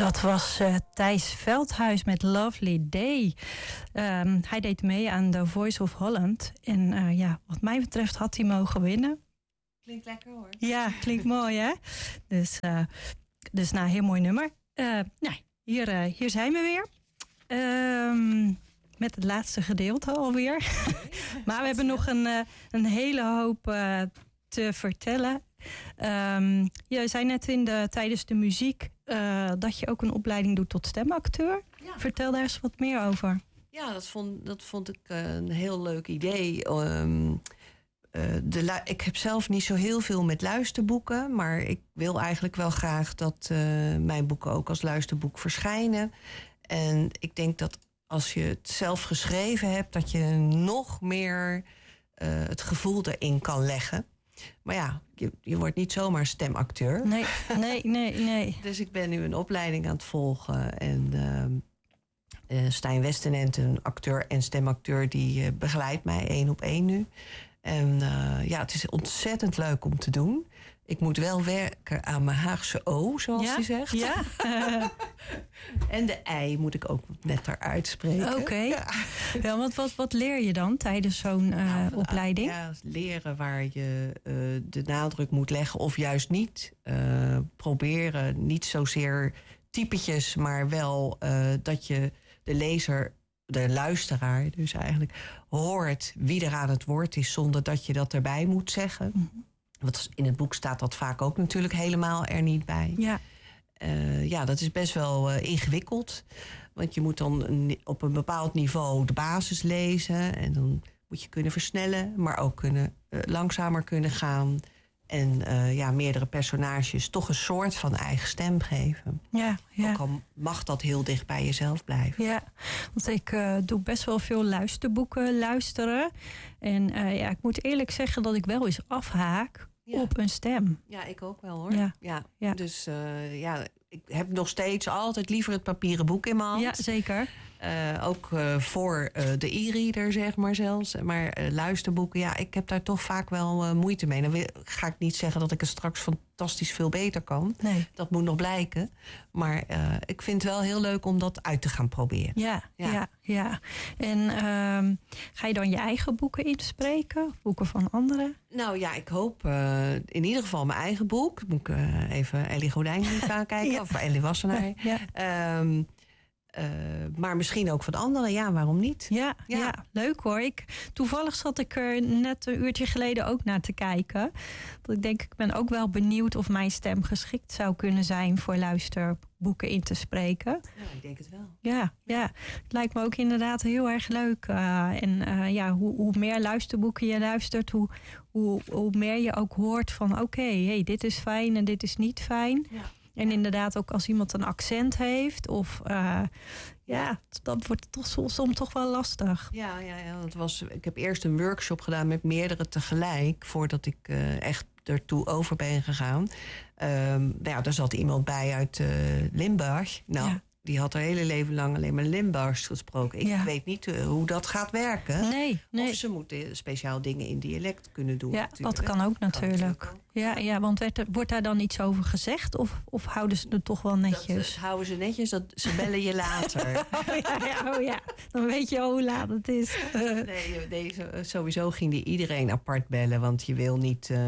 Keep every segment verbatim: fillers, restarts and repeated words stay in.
Dat was uh, Thijs Veldhuis met Lovely Day. Um, hij deed mee aan The Voice of Holland. En uh, ja, wat mij betreft had hij mogen winnen. Klinkt lekker hoor. Ja, klinkt mooi hè. Dus, uh, dus nou, heel mooi nummer. Uh, nou, hier, uh, hier zijn we weer. Um, met het laatste gedeelte alweer. Okay. Maar we hebben nog een, uh, een hele hoop uh, te vertellen. Um, je zei net in de, tijdens de muziek uh, dat je ook een opleiding doet tot stemacteur. Ja. Vertel daar eens wat meer over. Ja, dat vond, dat vond ik uh, een heel leuk idee. Um, uh, de lu- ik heb zelf niet zo heel veel met luisterboeken, maar ik wil eigenlijk wel graag dat uh, mijn boeken ook als luisterboek verschijnen. En ik denk dat als je het zelf geschreven hebt, dat je nog meer uh, het gevoel erin kan leggen. Maar ja, je, je wordt niet zomaar stemacteur. Nee, nee, nee, nee. Dus ik ben nu een opleiding aan het volgen. En uh, uh, Stijn Westenent, een acteur en stemacteur, die uh, begeleidt mij één op één nu. En uh, ja, het is ontzettend leuk om te doen. Ik moet wel werken aan mijn Haagse O, zoals ja? hij zegt. Ja. En de ei moet ik ook netter uitspreken. Oké. Okay. Ja. Ja, wat, wat, wat leer je dan tijdens zo'n uh, nou, opleiding? Ja, leren waar je uh, de nadruk moet leggen of juist niet. Uh, proberen niet zozeer typetjes, maar wel uh, dat je de lezer, de luisteraar dus eigenlijk, hoort wie er aan het woord is zonder dat je dat erbij moet zeggen. Mm-hmm. Want in het boek staat dat vaak ook natuurlijk helemaal er niet bij. Ja. Uh, ja, dat is best wel uh, ingewikkeld. Want je moet dan een, op een bepaald niveau de basis lezen. En dan moet je kunnen versnellen, maar ook kunnen, uh, langzamer kunnen gaan. En uh, ja, meerdere personages toch een soort van eigen stem geven. Ja, ja. Ook al mag dat heel dicht bij jezelf blijven. Ja, want ik uh, doe best wel veel luisterboeken luisteren. En uh, ja, ik moet eerlijk zeggen dat ik wel eens afhaak. Ja. Op een stem. Ja, ik ook wel hoor. Ja. Ja. Ja. Dus uh, ja, ik heb nog steeds altijd liever het papieren boek in mijn hand. Ja, zeker. Uh, ook uh, voor uh, de e-reader, zeg maar zelfs. Maar uh, luisterboeken, ja, ik heb daar toch vaak wel uh, moeite mee. Dan wil, ga ik niet zeggen dat ik het straks fantastisch veel beter kan. Nee. Dat moet nog blijken. Maar uh, ik vind het wel heel leuk om dat uit te gaan proberen. Ja, ja, ja. ja. En uh, ga je dan je eigen boeken inspreken? Of boeken van anderen? Nou ja, ik hoop uh, in ieder geval mijn eigen boek. Moet ik uh, even Ellie Godijn gaan kijken. Ja. Of Ellie Wassenaar. Ja. Um, Uh, maar misschien ook van anderen, ja, waarom niet? Ja, ja. ja, leuk hoor. Ik, toevallig zat ik er net een uurtje geleden ook naar te kijken. Dat ik denk, ik ben ook wel benieuwd of mijn stem geschikt zou kunnen zijn voor luisterboeken in te spreken. Ja, ik denk het wel. Ja, ja. Het lijkt me ook inderdaad heel erg leuk. Uh, en uh, ja, hoe, hoe meer luisterboeken je luistert, hoe, hoe, hoe meer je ook hoort van oké, okay, hey, dit is fijn en dit is niet fijn. Ja. En inderdaad ook als iemand een accent heeft of uh, ja, dan wordt het toch soms toch wel lastig. Ja, ja, ja. Dat was, ik heb eerst een workshop gedaan met meerdere tegelijk voordat ik uh, echt ertoe over ben gegaan. Um, nou ja, daar zat iemand bij uit uh, Limburg. Nou, ja. Die had haar hele leven lang alleen maar Limburgs gesproken. Ik ja. weet niet uh, hoe dat gaat werken. Nee, nee. Of ze moeten speciaal dingen in dialect kunnen doen. Ja, natuurlijk. Dat kan ook natuurlijk. Kan natuurlijk ook. Ja, ja, want werd er, wordt daar dan iets over gezegd? Of, of houden ze het toch wel netjes? Dat uh, houden ze netjes. Dat, ze bellen je later. oh, ja, ja, oh ja, dan weet je al hoe laat het is. nee, nee, sowieso ging die iedereen apart bellen. Want je wil niet... Uh,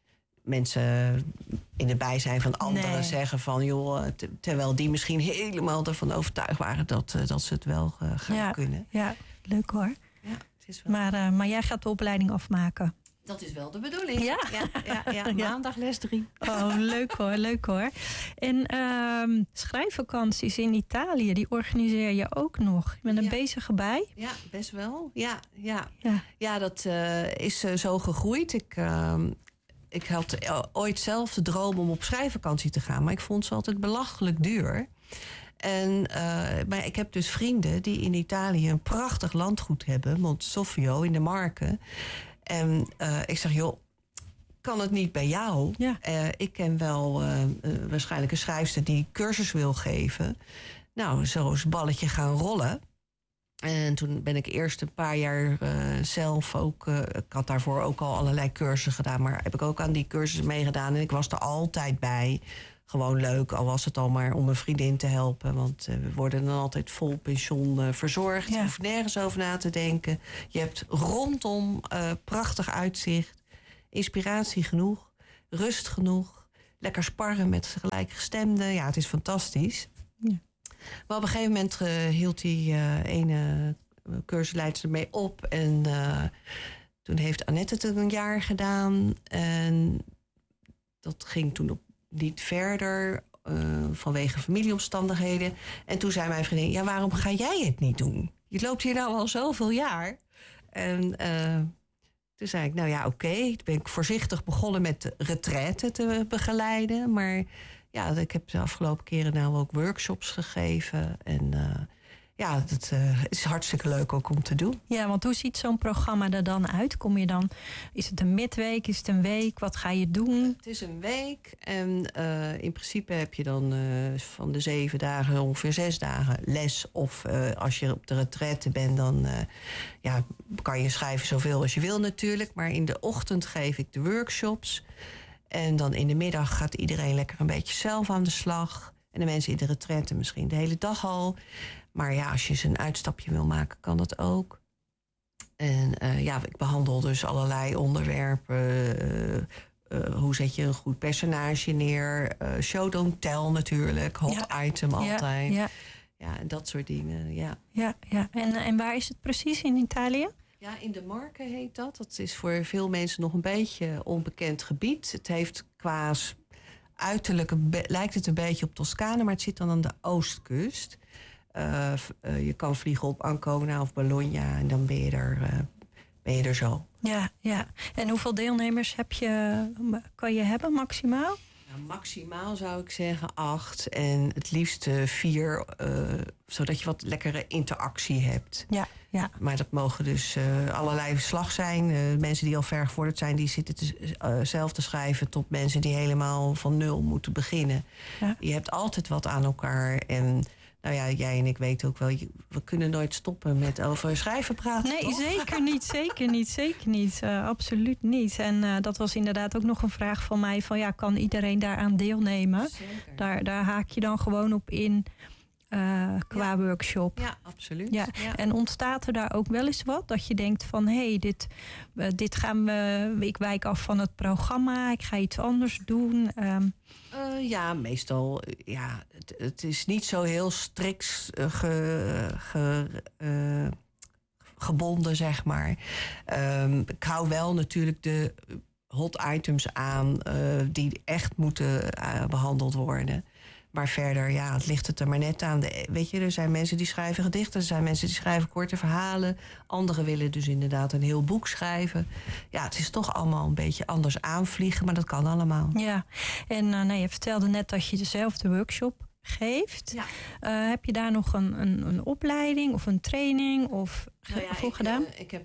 mensen in het bijzijn van anderen nee. zeggen van joh, t- terwijl die misschien helemaal ervan overtuigd waren dat, uh, dat ze het wel uh, gaan ja, kunnen. Ja, leuk hoor. Ja, het is wel... maar, uh, maar jij gaat de opleiding afmaken. Dat is wel de bedoeling. Ja, ja, ja, ja. Maandag les drie. Oh, leuk hoor, leuk hoor. En uh, schrijfvakanties in Italië, die organiseer je ook nog. Je bent er ja. bezig bij? Ja, best wel. Ja, ja. ja. ja dat uh, is uh, zo gegroeid. Ik... Uh, Ik had ooit zelf de droom om op schrijfvakantie te gaan, maar ik vond ze altijd belachelijk duur. En, uh, maar ik heb dus vrienden die in Italië een prachtig landgoed hebben, Montesoffio in de Marken. En uh, ik zeg, joh, kan het niet bij jou? Ja. Uh, ik ken wel uh, uh, waarschijnlijk een schrijfster die cursus wil geven. Nou, zo is het balletje gaan rollen. En toen ben ik eerst een paar jaar uh, zelf ook... Uh, ik had daarvoor ook al allerlei cursussen gedaan, maar heb ik ook aan die cursussen meegedaan. En ik was er altijd bij. gewoon leuk, al was het al maar om een vriendin te helpen. Want uh, we worden dan altijd vol pensioen uh, verzorgd. Ja. Je hoeft nergens over na te denken. Je hebt rondom uh, prachtig uitzicht. Inspiratie genoeg. Rust genoeg. Lekker sparren met gelijkgestemden. Ja, het is fantastisch. Ja. Maar op een gegeven moment uh, hield die uh, ene cursusleidster ermee op. En uh, toen heeft Annette het een jaar gedaan. En dat ging toen op niet verder, uh, vanwege familieomstandigheden. En toen zei mijn vriendin, ja, waarom ga jij het niet doen? Je loopt hier nou al zoveel jaar. En uh, toen zei ik, nou ja, oké. Okay. Toen ben ik voorzichtig begonnen met de retraite te begeleiden. Maar ja, ik heb de afgelopen keren nou ook workshops gegeven. En uh, ja, dat uh, is hartstikke leuk ook om te doen. Ja, want hoe ziet zo'n programma er dan uit? Kom je dan, is het een midweek, is het een week? Wat ga je doen? Het is een week en uh, in principe heb je dan uh, van de zeven dagen ongeveer zes dagen les. Of uh, als je op de retraite bent, dan uh, ja, kan je schrijven zoveel als je wil natuurlijk. Maar in de ochtend geef ik de workshops. En dan in de middag gaat iedereen lekker een beetje zelf aan de slag. En de mensen in de retraite misschien de hele dag al. Maar ja, als je eens een uitstapje wil maken, kan dat ook. En uh, ja, ik behandel dus allerlei onderwerpen. Uh, uh, hoe zet je een goed personage neer? Uh, show don't tell natuurlijk. Hot ja. item altijd. Ja, ja. ja, en dat soort dingen, ja. Ja, ja. En, en waar is het precies in Italië? Ja, in de Marken heet dat. Dat is voor veel mensen nog een beetje onbekend gebied. Het heeft qua uiterlijk, lijkt het een beetje op Toscane, maar het zit dan aan de oostkust. Uh, uh, je kan vliegen op Ancona of Bologna en dan ben je er, uh, ben je er zo. Ja, ja. En hoeveel deelnemers heb je, kan je hebben maximaal? Nou, maximaal zou ik zeggen acht en het liefst uh, vier, uh, zodat je wat lekkere interactie hebt. Ja, ja. Maar dat mogen dus uh, allerlei slag zijn. Uh, mensen die al ver gevorderd zijn, die zitten te, uh, zelf te schrijven, tot mensen die helemaal van nul moeten beginnen. Ja. Je hebt altijd wat aan elkaar en nou ja, jij en ik weten ook wel, we kunnen nooit stoppen met over schrijven praten. Nee, toch? zeker niet, zeker niet, zeker niet. Uh, absoluut niet. En uh, dat was inderdaad ook nog een vraag van mij van ja, kan iedereen daaraan deelnemen? Zeker. Daar, daar haak je dan gewoon op in uh, qua ja. workshop. Ja, absoluut. Ja. Ja. En ontstaat er daar ook wel eens wat? Dat je denkt van hé, hey, dit, uh, dit gaan we, ik wijk af van het programma, ik ga iets anders doen. Um, Uh, ja, meestal. Ja, het, het is niet zo heel strikt uh, ge, ge, uh, gebonden, zeg maar. Um, ik hou wel natuurlijk de hot items aan uh, die echt moeten uh, behandeld worden. Maar verder, ja, het ligt het er maar net aan. De, weet je, er zijn mensen die schrijven gedichten, er zijn mensen die schrijven korte verhalen. Anderen willen dus inderdaad een heel boek schrijven. Ja, het is toch allemaal een beetje anders aanvliegen, maar dat kan allemaal. Ja, en uh, nou, je vertelde net dat je dezelfde workshop geeft. Ja. Uh, heb je daar nog een, een, een opleiding of een training of nou ja, voor ik, gedaan? Uh, ik heb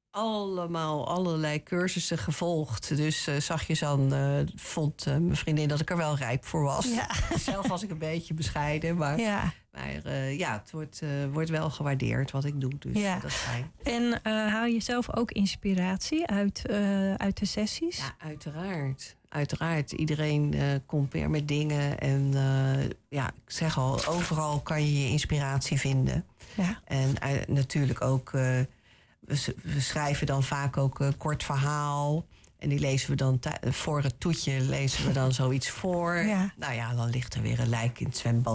allemaal allerlei cursussen gevolgd. Dus uh, zag je dan, uh, vond uh, mijn vriendin dat ik er wel rijp voor was. Ja. Zelf was ik een beetje bescheiden, maar ja, maar uh, ja, het wordt, uh, wordt wel gewaardeerd wat ik doe. Dus ja. dat is fijn. En uh, haal je zelf ook inspiratie uit, uh, uit de sessies? Ja, uiteraard. Uiteraard. Iedereen uh, komt weer met dingen. En uh, ja, ik zeg al, overal kan je je inspiratie vinden. Ja. En uh, natuurlijk ook... Uh, We, we schrijven dan vaak ook een kort verhaal. En die lezen we dan voor het toetje lezen we dan zoiets voor. Ja. Nou ja, dan ligt er weer een lijk in het zwembad.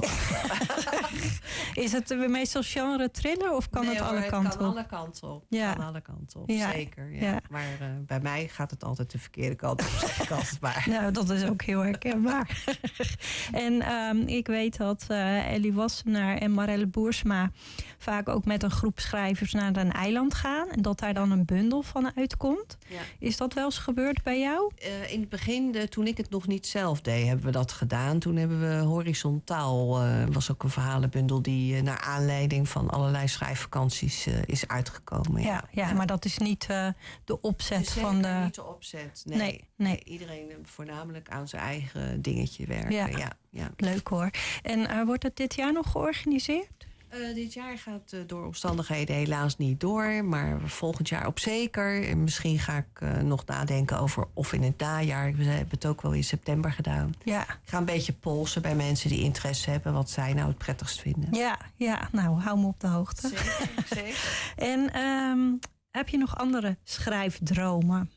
Is het meestal genre thriller of kan nee, het hoor, alle het kanten kan op? alle kanten op. Ja. Kan alle kanten op, Ja. zeker. Ja. Ja. Maar uh, bij mij gaat het altijd de verkeerde kant op, zeg ik altijd maar. Nou, dat is ook heel herkenbaar. En um, ik weet dat uh, Ellie Wassenaar en Marelle Boersma vaak ook met een groep schrijvers naar een eiland gaan. En dat daar dan een bundel van uitkomt. Ja. Is dat wel eens gebeurd bij jou? Uh, in het begin, de, toen ik het nog niet zelf deed, hebben we dat gedaan. Toen hebben we Horizontaal, uh, was ook een verhalenbundel die uh, naar aanleiding van allerlei schrijfvakanties uh, is uitgekomen. Ja. Ja, ja, maar dat is niet uh, de opzet Zeker van de... niet de opzet, nee. Nee, nee. Iedereen uh, voornamelijk aan zijn eigen dingetje werken. Ja. Ja, ja. Leuk hoor. En uh, wordt het dit jaar nog georganiseerd? Uh, dit jaar gaat uh, door omstandigheden helaas niet door. Maar volgend jaar op zeker. En misschien ga ik uh, nog nadenken over of in het najaar. We hebben het ook wel in september gedaan. Ja. Ik ga een beetje polsen bij mensen die interesse hebben. Wat zij nou het prettigst vinden. Ja, ja. Nou, hou me op de hoogte. Zeker, zeker. En um, heb je nog andere schrijfdromen?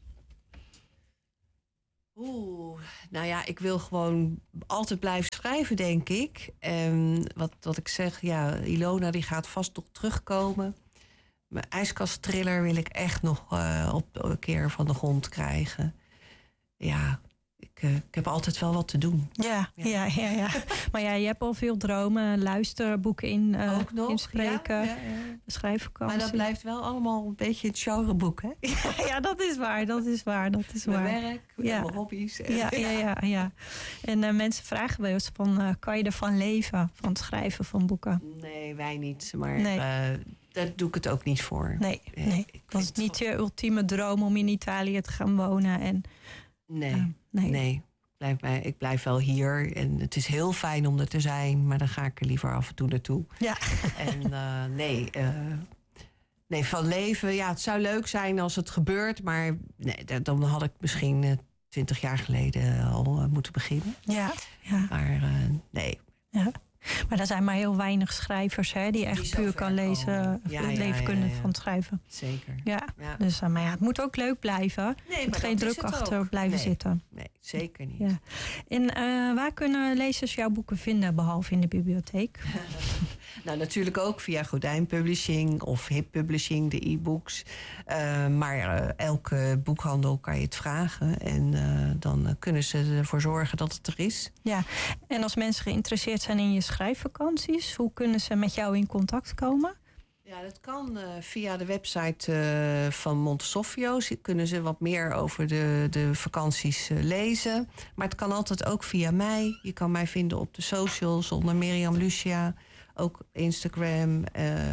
Oeh, nou ja, ik wil gewoon altijd blijven schrijven, denk ik. En wat, wat ik zeg, ja, Ilona die gaat vast nog terugkomen. Mijn ijskasttriller wil ik echt nog uh, op een keer van de grond krijgen. Ja, ik, uh, ik heb altijd wel wat te doen. Ja, ja, ja, ja. ja. Maar ja, je hebt al veel dromen, luisterboeken in, uh, Ook nog, inspreken, ja, ja, ja. schrijfvakantie. Maar dat blijft wel allemaal een beetje het genreboek, hè? Ja, ja, dat is waar, dat is waar, dat is waar. Mijn werk, ja. mijn hobby's. Ja, ja, ja, ja. En uh, mensen vragen wel eens van, uh, kan je ervan leven, van het schrijven van boeken? Nee, wij niet, maar nee. uh, daar doe ik het ook niet voor. Nee, nee. Was het niet je ultieme droom om in Italië te gaan wonen? En, nee, uh, nee. nee. Blijf bij, ik blijf wel hier en het is heel fijn om er te zijn, maar dan ga ik er liever af en toe naartoe. Ja. En uh, nee, uh, nee, van leven, ja, het zou leuk zijn als het gebeurt, maar nee, dan had ik misschien twintig uh, jaar geleden al uh, moeten beginnen. Ja, ja. Maar uh, nee. Ja. Maar er zijn maar heel weinig schrijvers, hè, die echt die puur kan lezen, ja, het ja, leven ja, kunnen ja, ja. van het schrijven. Zeker. Ja, ja. Dus, uh, maar ja, het moet ook leuk blijven. Nee, er moet geen druk achter ook. blijven nee. zitten. Nee, zeker niet. Ja. En uh, waar kunnen lezers jouw boeken vinden, behalve in de bibliotheek? Nou, natuurlijk ook via Gordijn Publishing of Hip Publishing, de e-books. Uh, maar uh, elke boekhandel kan je het vragen. En uh, dan uh, kunnen ze ervoor zorgen dat het er is. Ja, en als mensen geïnteresseerd zijn in je schrijfvakanties, hoe kunnen ze met jou in contact komen? Ja, dat kan uh, via de website uh, van Montesofio. Kunnen ze wat meer over de, de vakanties uh, lezen. Maar het kan altijd ook via mij. Je kan mij vinden op de socials onder Mirjam Lucia. Ook Instagram. Uh,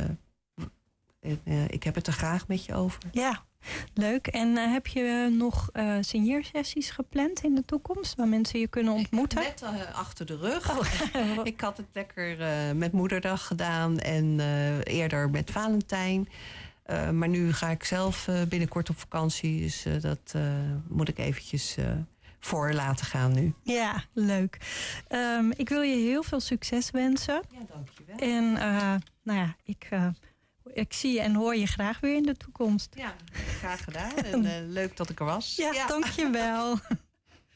uh, ik heb het er graag met je over. Ja, leuk. En uh, heb je nog uh, signeersessies gepland in de toekomst, waar mensen je kunnen ontmoeten? Ik heb net uh, achter de rug. Oh. Ik had het lekker uh, met Moederdag gedaan en uh, eerder met Valentijn. Uh, maar nu ga ik zelf uh, binnenkort op vakantie. Dus uh, dat uh, moet ik eventjes uh, voor laten gaan nu. Ja, leuk. Um, ik wil je heel veel succes wensen. Ja, dankjewel. En uh, nou ja, ik... Uh, Ik zie je en hoor je graag weer in de toekomst. Ja, graag gedaan. En uh, leuk dat ik er was. Ja, ja. Dankjewel.